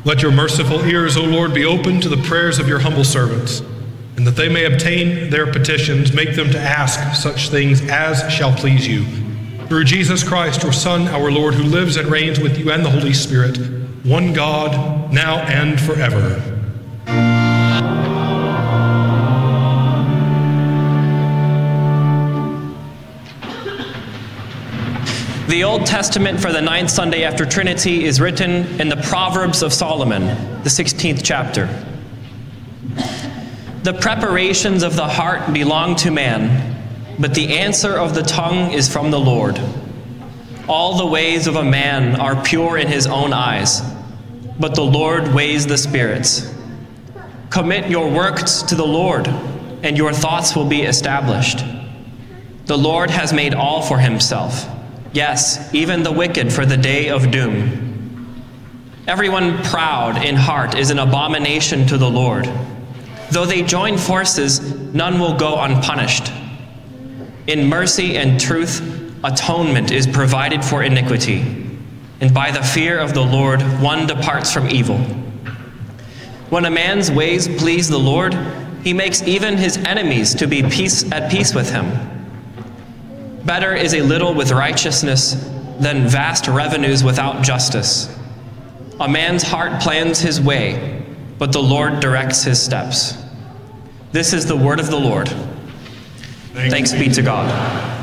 Let your merciful ears, O Lord, be open to the prayers of your humble servants, and that they may obtain their petitions, make them to ask such things as shall please you. Through Jesus Christ, your Son, our Lord, who lives and reigns with you and the Holy Spirit, one God, now and forever. The Old Testament for the 9th Sunday after Trinity is written in the Proverbs of Solomon, the 16th chapter. The preparations of the heart belong to man, but the answer of the tongue is from the Lord. All the ways of a man are pure in his own eyes, but the Lord weighs the spirits. Commit your works to the Lord, and your thoughts will be established. The Lord has made all for himself. Yes, even the wicked for the day of doom. Everyone proud in heart is an abomination to the Lord. Though they join forces, none will go unpunished. In mercy and truth, atonement is provided for iniquity, and by the fear of the Lord, one departs from evil. When a man's ways please the Lord, he makes even his enemies to be at peace with him. Better is a little with righteousness than vast revenues without justice. A man's heart plans his way, but the Lord directs his steps. This is the word of the Lord. Thanks be to God.